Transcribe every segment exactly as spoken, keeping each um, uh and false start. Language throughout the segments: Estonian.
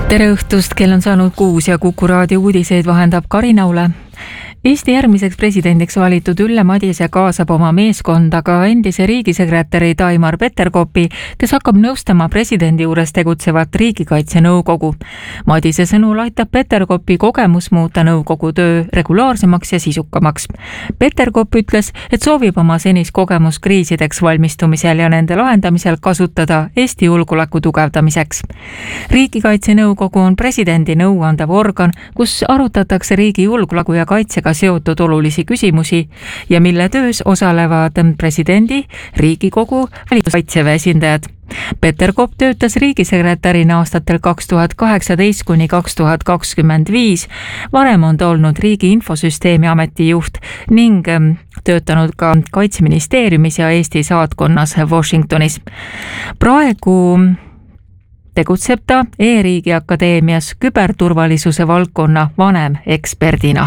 Tere õhtust, kell on saanud kuus ja Kuku raadio uudiseid vahendab Karina Ule. Eesti järgmiseks presidendiks valitud Ülle Madise kaasab oma meeskonda ka endise riigisekretäri Taimar Peterkopi, kes hakkab nõustama presidendi juures tegutsevat riigikaitse nõukogu. Madise sõnul aitab Peterkopi kogemus muuta nõukogu töö regulaarsemaks ja sisukamaks. Peterkop ütles, et soovib oma senist kogemus kriisideks valmistumisel ja nende lahendamisel kasutada Eesti julgeoleku tugevdamiseks. Riigikaitse nõukogu on presidendi nõuandev organ, kus arutatakse riigi julgeoleku ja kaitsega seotud olulisi küsimusi ja mille töös osalevad presidendi, Riigikogu, Kaitseväe esindajad. Peterkop töötas riigisekretärina aastatel kaks tuhat kaheksateist kuni kaks tuhat kakskümmend viis. Varem on ta olnud riigi infosüsteemi ameti juht ning töötanud ka Kaitseministeeriumis ja Eesti saatkonnas Washingtonis. Praegu tegutseb ta E-riigi akadeemias küberturvalisuse valdkonna vanem eksperdina.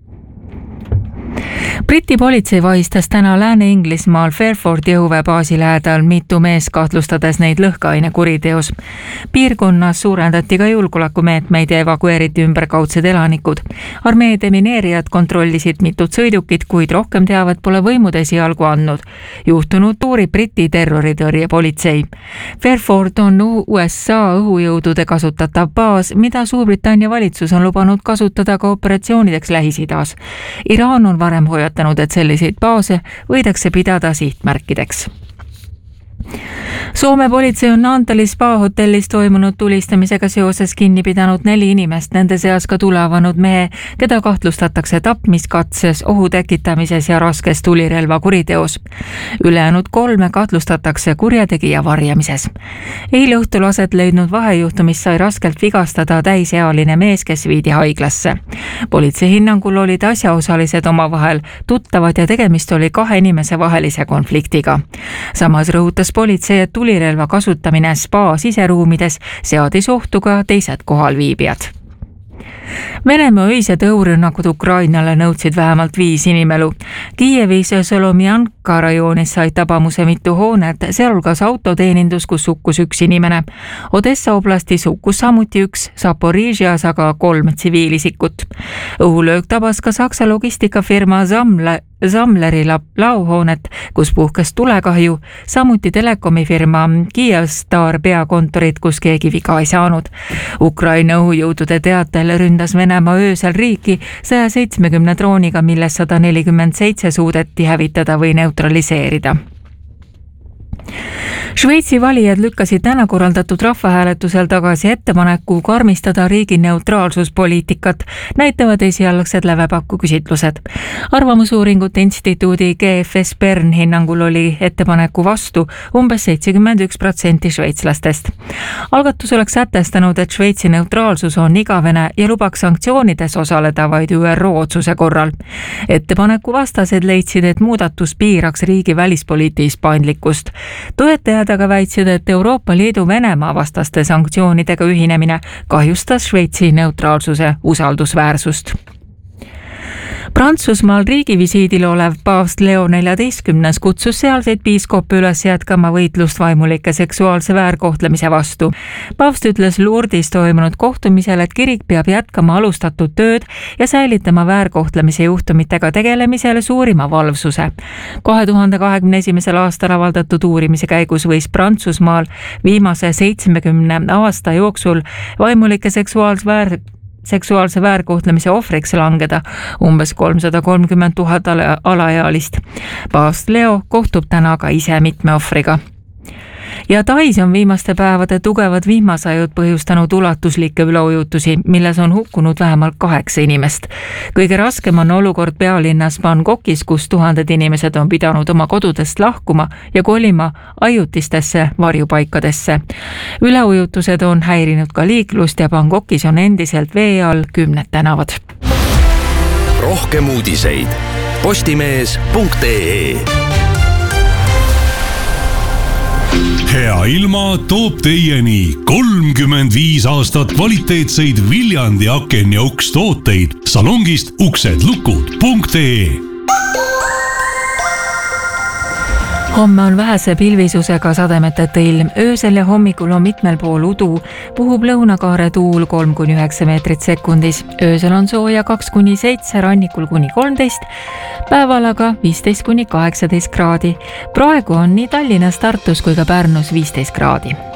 Briti politsei vahistas täna Lääne-Inglismaal Fairfordi õhuväebaasi lähedal mitu mees kahtlustades neid lõhkeaine kuriteos. Piirkonnas suurendati ka julgeolekumeetmeid ja evakueeriti ümberkaudsed elanikud. Armee demineerijad kontrollisid mitut sõidukit, kuid rohkem teavet pole võimud esialgu andnud. Juhtunud uurib Briti terroritõrje politsei. Fairford on U S A õhujõudude kasutatav baas, mida Suurbritannia valitsus on lubanud kasutada ka operatsioonideks Lähis-Idas. Iraan on varem hoiatanud, et selliseid baase võidakse pidada sihtmärkideks. Soome politsei on Naantali spa hotellis toimunud tulistamisega seoses kinni pidanud neli inimest, nende seas ka tulevanud mehe, keda kahtlustatakse tapmiskatses, ohu tekitamises ja raskes tulirelva kuriteos. Ülejäänud kolme kahtlustatakse kurjategija varjamises. Eile õhtul aset leidnud vahejuhtumis sai raskelt vigastada täisealine mees, kes viidi haiglasse. Politsei hinnangul olid asjaosalised omavahel tuttavad ja tegemist oli kahe inimese vahelise konfliktiga. Samas rõhutas politsei, et tulirelva kasutamine spa siseruumides seadis ohtu ka teised kohalviibijad. Venemaa öised õhurünnakud Ukrainale nõudsid vähemalt viis inimelu. Kiievis ja Solomjanka rajoonis sai tabamuse mitu hoonet, sealhulgas autoteenindus, kus hukkus üks inimene. Odessa oblastis hukkus samuti üks, Zaporižias aga kolm tsiviilisikut. Õhulöök tabas ka Saksa logistikafirma Zamle Zamleri lauhoonet, kus puhkes tulekahju, samuti telekomifirma Kyivstar peakontorit, kus keegi viga ei saanud. Ukraina õhujõudude teatel ründas Venemaa öösel riiki saja seitsmekümne drooniga, millest sada nelikümmend seitse suudeti hävitada või neutraliseerida. Šveitsi valijad lükkasid täna korraldatud rahvahääletusel tagasi ettepaneku karmistada riigi neutraalsuspoliitikat, näitavad esialgsed lävepakku küsitlused. Arvamusuuringute instituudi G F S Bern hinnangul oli ettepaneku vastu umbes seitsekümmend üks protsenti šveitslastest. Algatus oleks sätestanud, et Šveitsi neutraalsus on igavene ja lubaks sanktsioonides osaleda vaid Ü R O otsuse korral. Ettepaneku vastased leidsid, et muudatus piiraks riigi välispoliitilist paindlikkust. Toetajad aga väitsid, et Euroopa Liidu Venemaa vastaste sanktsioonidega ühinemine kahjustas Šveitsi neutraalsuse usaldusväärsust. Prantsusmaal riigivisiidil olev paavst Leo neljateistkümnes kutsus sealseid piiskoppe üles jätkama võitlust vaimulike seksuaalse väärkohtlemise vastu. Paavst ütles Lourdis toimunud kohtumisel, et kirik peab jätkama alustatud tööd ja säilitama väärkohtlemise juhtumitega tegelemisele suurima valvsuse. kahe tuhande kahekümne esimesel aastal avaldatud uurimise käigus võis Prantsusmaal viimase seitsmekümne aasta jooksul vaimulike seksuaalse väär seksuaalse väärkohtlemise ohvriks langeda umbes kolmsada kolmkümmend tuhat alaealist. Paavst Leo kohtub täna ka ise mitme ohvriga. Ja Tais on viimaste päevade tugevad vihmasajud põhjustanud ulatuslikke üleujutusi, milles on hukkunud vähemalt kaheksa inimest. Kõige raskem on olukord pealinnas Bangkokis, kus tuhanded inimesed on pidanud oma kodudest lahkuma ja kolima ajutistesse varjupaikadesse. Üleujutused on häirinud ka liiklust ja Bangkokis on endiselt vee all kümned tänavad. Rohkem uudiseid postimees punkt ee. Hea ilma toob teieni kolmkümmend viis aastat kvaliteetseid Viljandi aken ja uks tooteid salongist uksedlukud punkt ee. Homme on vähese pilvisusega sademeteta ilm. Öösel ja hommikul on mitmel pool udu. Puhub lõunakaare tuul kolm kuni üheksa meetrit sekundis. Öösel on sooja kaks kuni seitse, rannikul kuni kolmteist, päeval aga viisteist kuni kaheksateist kraadi. Praegu on nii Tallinnas, Tartus kui ka Pärnus viisteist kraadi.